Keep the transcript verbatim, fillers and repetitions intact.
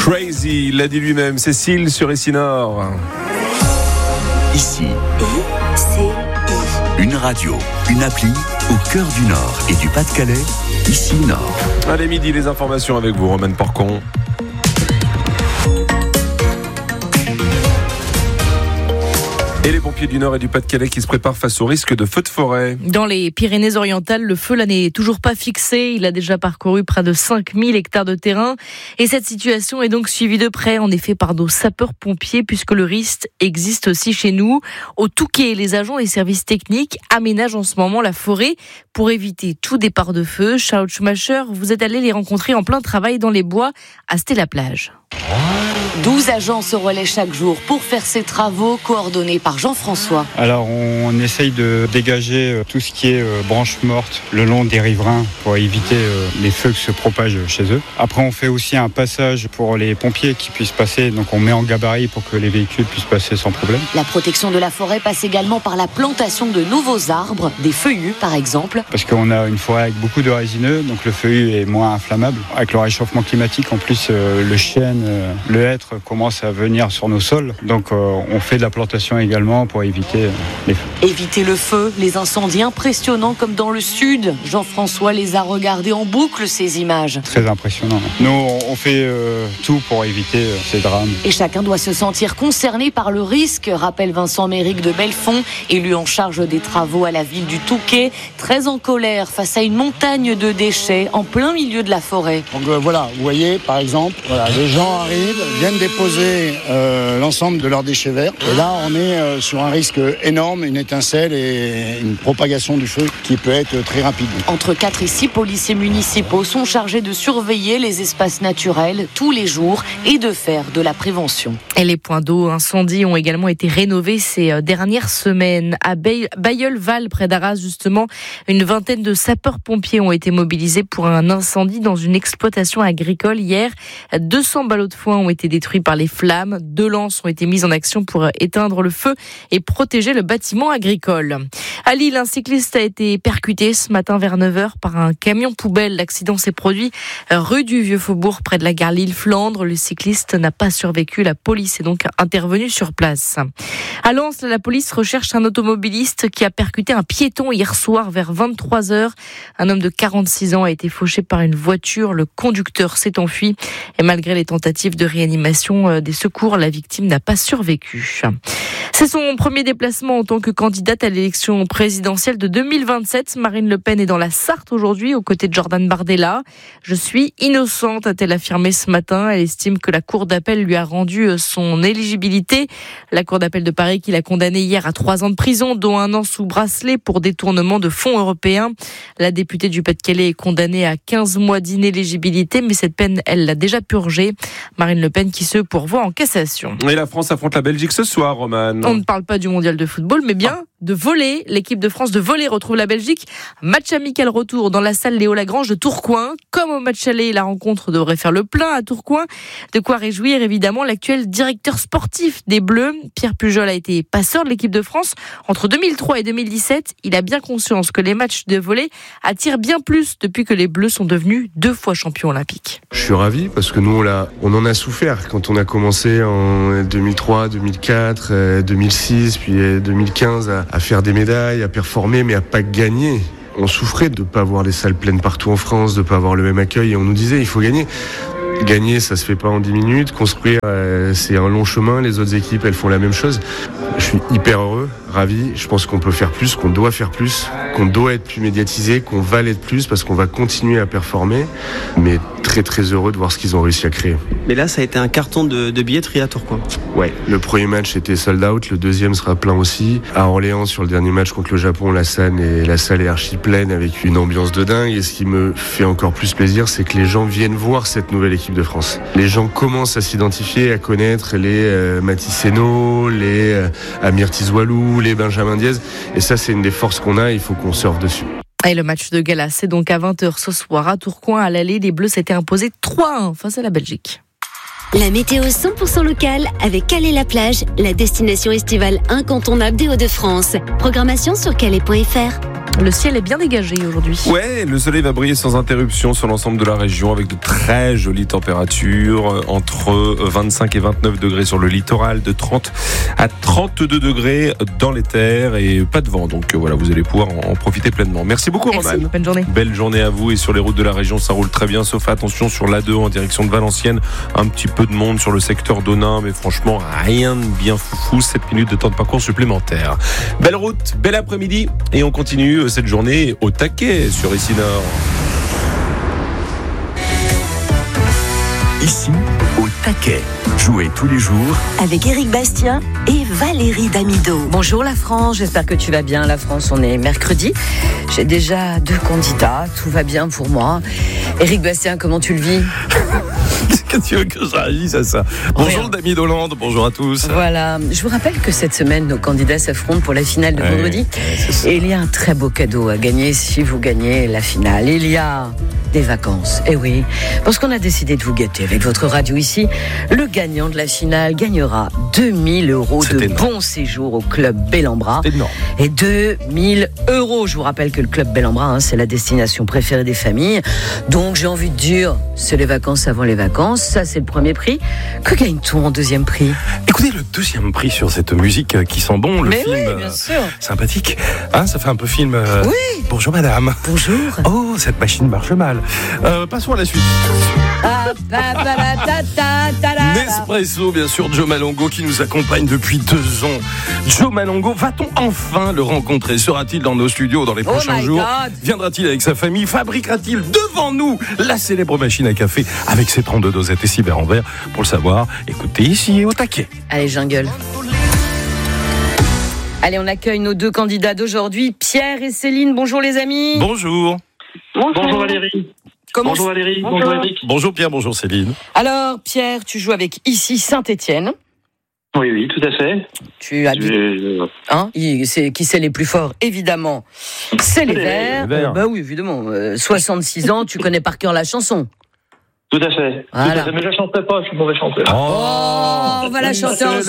Crazy, l'a dit lui-même, Cécile sur Essinor. Ici, une radio, une appli au cœur du Nord et du Pas-de-Calais, ici Nord. Allez, midi, les informations avec vous, Romaine Porcon. Et les pompiers du Nord et du Pas-de-Calais qui se préparent face au risque de feu de forêt. Dans les Pyrénées-Orientales, le feu là n'est toujours pas fixé. Il a déjà parcouru près de cinq mille hectares de terrain. Et cette situation est donc suivie de près, en effet, par nos sapeurs-pompiers, puisque le risque existe aussi chez nous. Au Touquet, les agents et services techniques aménagent en ce moment la forêt pour éviter tout départ de feu. Charles Schumacher, vous êtes allé les rencontrer en plein travail dans les bois à Stella-Plage. douze agents se relaient chaque jour pour faire ces travaux coordonnés par Jean-François. Alors on essaye de dégager tout ce qui est branches mortes le long des riverains pour éviter les feux qui se propagent chez eux. Après on fait aussi un passage pour les pompiers qui puissent passer, donc on met en gabarit pour que les véhicules puissent passer sans problème. La protection de la forêt passe également par la plantation de nouveaux arbres, des feuillus par exemple. Parce qu'on a une forêt avec beaucoup de résineux, donc le feuillu est moins inflammable. Avec le réchauffement climatique, en plus le chêne, le hêtre commence à venir sur nos sols, donc euh, on fait de la plantation également pour éviter euh, les feux. Éviter le feu, les incendies impressionnants comme dans le sud. Jean-François les a regardés en boucle, ces images. Très impressionnant. Nous, on fait euh, tout pour éviter euh, ces drames. Et chacun doit se sentir concerné par le risque, rappelle Vincent Méric de Belfond, élu en charge des travaux à la ville du Touquet, très en colère face à une montagne de déchets en plein milieu de la forêt. Donc euh, voilà, vous voyez par exemple, voilà, les gens arrivent, viennent déposer euh, l'ensemble de leurs déchets verts. Et là, on est euh, sur un risque énorme, une étincelle et une propagation du feu qui peut être très rapide. Entre quatre et six policiers municipaux sont chargés de surveiller les espaces naturels tous les jours et de faire de la prévention. Et les points d'eau incendies ont également été rénovés ces dernières semaines. À Bailleul-Val, près d'Arras, justement, une vingtaine de sapeurs-pompiers ont été mobilisés pour un incendie dans une exploitation agricole hier. deux cents ballots de foin ont été détruits par les flammes. Deux lances ont été mises en action pour éteindre le feu et protéger le bâtiment agricole. À Lille, un cycliste a été percuté ce matin vers neuf heures par un camion poubelle. L'accident s'est produit rue du Vieux-Faubourg, près de la gare Lille-Flandre. Le cycliste n'a pas survécu. La police est donc intervenue sur place. À Lens, la police recherche un automobiliste qui a percuté un piéton hier soir vers vingt-trois heures. Un homme de quarante-six ans a été fauché par une voiture. Le conducteur s'est enfui et malgré les tentatives de réanimation des secours, la victime n'a pas survécu. C'est son premier déplacement en tant que candidate à l'élection présidentielle de deux mille vingt-sept. Marine Le Pen est dans la Sarthe aujourd'hui, aux côtés de Jordan Bardella. « Je suis innocente », a-t-elle affirmé ce matin. Elle estime que la Cour d'appel lui a rendu son éligibilité. La Cour d'appel de Paris qui l'a condamnée hier à trois ans de prison, dont un an sous bracelet pour détournement de fonds européens. La députée du Pas-de-Calais est condamnée à quinze mois d'inéligibilité, mais cette peine, elle l'a déjà purgée. Marine Le Pen qui se pourvoit en cassation. Et la France affronte la Belgique ce soir, Roman. On ne parle pas du mondial de football, mais bien de volley. L'équipe de France de volley retrouve la Belgique. Match amical retour dans la salle Léo Lagrange de Tourcoing. Comme au match aller, la rencontre devrait faire le plein à Tourcoing. De quoi réjouir évidemment l'actuel directeur sportif des Bleus. Pierre Pujol a été passeur de l'équipe de France entre deux mille trois et deux mille dix-sept. Il a bien conscience que les matchs de volley attirent bien plus depuis que les Bleus sont devenus deux fois champions olympiques. Je suis ravi parce que nous on, l'a, on en a souffert quand on a commencé en deux mille trois, deux mille quatre, deux mille six, puis deux mille quinze à, à faire des médailles, à performer mais à pas gagner. On souffrait de ne pas avoir les salles pleines partout en France, de ne pas avoir le même accueil et on nous disait il faut gagner. Gagner, ça se fait pas en dix minutes. Construire, euh, c'est un long chemin. Les autres équipes, elles font la même chose. Je suis hyper heureux, ravi. Je pense qu'on peut faire plus, qu'on doit faire plus, qu'on doit être plus médiatisé, qu'on va l'être plus parce qu'on va continuer à performer. Mais très très heureux de voir ce qu'ils ont réussi à créer. Mais là, ça a été un carton de, de billetterie à Tourcoing. Ouais, le premier match était sold out, le deuxième sera plein aussi. À Orléans, sur le dernier match contre le Japon, la salle est, la salle est archi pleine avec une ambiance de dingue. Et ce qui me fait encore plus plaisir, c'est que les gens viennent voir cette nouvelle équipe de France. Les gens commencent à s'identifier, à connaître les euh, Mathis Henault, les euh, Amir Tizoualou, les Benjamin Diez. Et ça, c'est une des forces qu'on a, il faut qu'on surfe dessus. Et le match de gala, c'est donc à vingt heures ce soir à Tourcoing. À l'aller, les Bleus s'étaient imposés trois à un face à la Belgique. La météo cent pour cent locale avec Calais-la-Plage, la destination estivale incontournable des Hauts-de-France. Programmation sur calais point f r. Le ciel est bien dégagé aujourd'hui. Ouais, le soleil va briller sans interruption sur l'ensemble de la région avec de très jolies températures entre vingt-cinq et vingt-neuf degrés sur le littoral, de trente à trente-deux degrés dans les terres et pas de vent. Donc voilà, vous allez pouvoir en profiter pleinement. Merci beaucoup, Merci, Romane. bonne journée. Belle journée à vous et sur les routes de la région, ça roule très bien, sauf attention sur l'A deux en direction de Valenciennes. Un petit peu de monde sur le secteur d'Onin, mais franchement, rien de bien foufou. sept minutes de temps de parcours supplémentaire. Belle route, bel après-midi et on continue cette journée au taquet sur Ici Nord. Ici, au taquet. Jouez tous les jours avec Éric Bastien et Valérie Damido. Bonjour la France, j'espère que tu vas bien. La France, on est mercredi. J'ai déjà deux candidats, tout va bien pour moi. Éric Bastien, comment tu le vis ? Que tu veux que je réagisse à ça ? Bonjour Dami d'Hollande, bonjour à tous. Voilà, je vous rappelle que cette semaine, nos candidats s'affrontent pour la finale de ouais, vendredi. Ouais, et il y a un très beau cadeau à gagner si vous gagnez la finale. Il y a des vacances, et oui, parce qu'on a décidé de vous gâter avec votre radio ici. Le gagnant de la finale gagnera deux mille euros de bon séjour au club Bellambra. C'est énorme. Et deux mille euros. Je vous rappelle que le club Bellambra, hein, c'est la destination préférée des familles. Donc j'ai envie de dire, c'est les vacances avant les vacances. Ça, c'est le premier prix. Que gagne-t-on en deuxième prix ? Écoutez, le deuxième prix sur cette musique qui sent bon, le Mais film oui, bien sûr. euh, sympathique. Hein, ça fait un peu film. Euh, oui. Bonjour madame. Bonjour. Oh, cette machine marche mal. Euh, passons à la suite. Ah, ba, ba, la, ta, ta, ta, la. Nespresso, bien sûr, Joe Malongo qui nous accompagne depuis deux ans. Joe Malongo, va-t-on enfin le rencontrer ? Sera-t-il dans nos studios dans les Oh prochains my jours ? God. Viendra-t-il avec sa famille ? Fabriquera-t-il devant nous la célèbre machine à café avec ses trente-deux dosettes et six verres en verre ? Pour le savoir, écoutez ici au taquet. Allez, jungle. Allez, on accueille nos deux candidats d'aujourd'hui, Pierre et Céline. Bonjour les amis. Bonjour. Bonjour, bonjour Valérie. Comment bonjour Valérie. Bonjour, bonjour Eric. Bonjour Pierre, bonjour Céline. Alors Pierre, tu joues avec ici Saint-Étienne. Oui, oui, tout à fait. Tu as dit, hein, c'est, qui c'est les plus forts, évidemment. C'est les Verts. Les Verts. Euh, bah oui, évidemment. Euh, soixante-six ans, tu connais par cœur la chanson. Tout à fait. Voilà. Tout à fait. Mais je ne chanterai pas, je suis mauvais chanteur. Oh, on va la chanter ensemble.